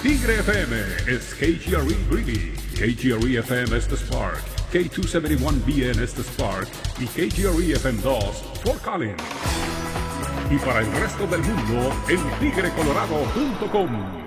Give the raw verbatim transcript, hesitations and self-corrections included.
Tigre F M es K G R E Greeley, K G R E F M es The Spark, K doscientos setenta y uno B N es The Spark y K G R E F M dos Fort Collins. Y para el resto del mundo en tigre colorado punto com.